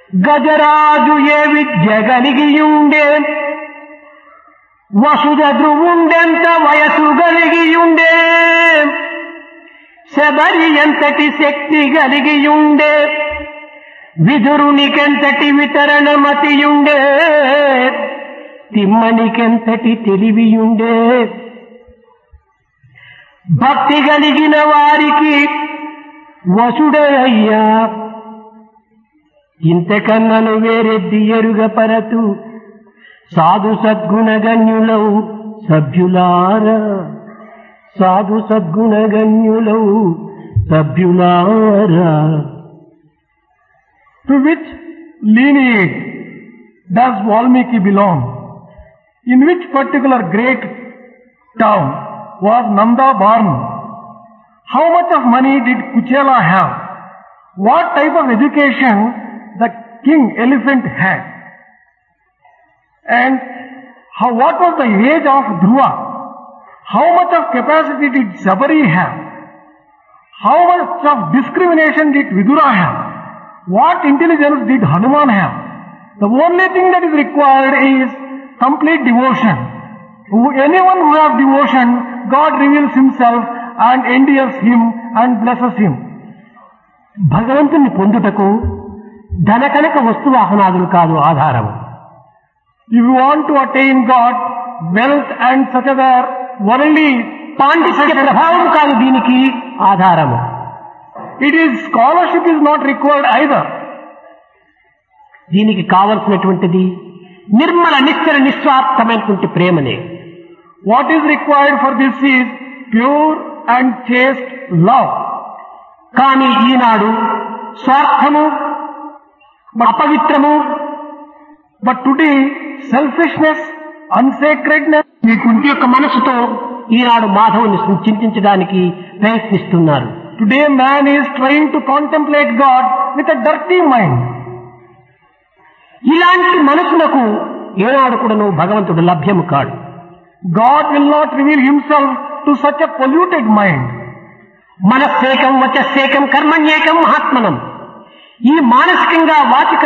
గజరాజు ఏ విద్య కలిగియుండే, వసుధ ధ్రువుండెంత వయసు కలిగియుండే, శబరి ఎంతటి శక్తి కలిగియుండే, విదురునికెంతటి వితరణమతియుండే, తిమ్మనికెంతటి తెలివియుండే. భక్తి కలిగిన వారికి వసుడే అయ్యా, ఇంతకన్నను వేరెద్ది ఎరుగపరతు. సాధు సద్గుణగణ్యులౌ సభ్యులారా, సాధు సద్గుణగణ్యులౌ సభ్యులారా. To which lineage does Valmiki belong? In which particular great town was Nanda born? How much of money did Kuchela have? What type of education the king elephant had? And what was the age of Dhruva? How much of capacity did Sabari have? How much of discrimination did Vidura have? What intelligence did Hanuman have? The only thing that is required is complete devotion. Anyone who has devotion, God reveals himself and endears him and blesses him. భగవంతుని పొందుటకు ధనకనక వస్తువాహనాదులు కాదు ఆధారము. If you want to attain God, wealth and such other worldly పాండిత్య ప్రభావం కాదు దీనికి ఆధారము. It is scholarship is not required either. దీనికి కావలసినటువంటిది నిర్మల నిశ్చల నిస్వార్థమైనటువంటి ప్రేమనే. What is required for this is pure and chaste love. కానీ ఈనాడు స్వార్థము అపవిత్రము, but today selfishness, unsacredness, ఈ కుంటి యొక్క మనసుతో ఈనాడు మాధవుని చింతించడానికి ప్రయత్నిస్తున్నారు. Today man is trying to contemplate God with a dirty mind. ఇలాంటి మనసులకు ఏనాడు కూడాను భగవంతుడు లభ్యము కాడు. God will not reveal himself to such a polluted mind. మనస్సేకం వచస్సేకం కర్మణ్యేకం మహాత్మనం. ఈ మానసికంగా వాచిక